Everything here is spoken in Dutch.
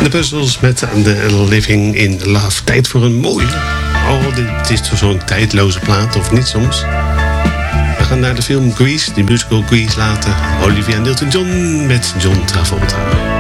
De Puzzles met The Living in Love. Tijd voor een mooie. Oh, dit is toch zo'n tijdloze plaat, of niet soms? We gaan naar de film Grease, de musical Grease later. Olivia Newton-John met John Travolta.